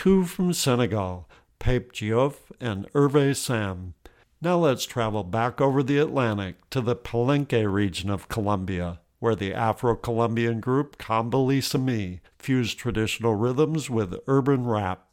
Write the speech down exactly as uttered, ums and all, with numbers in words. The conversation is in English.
two from Senegal, Pape Diouf and Hervé Sam. Now let's travel back over the Atlantic to the Palenque region of Colombia, where the Afro-Colombian group Cambalaisami fused traditional rhythms with urban rap.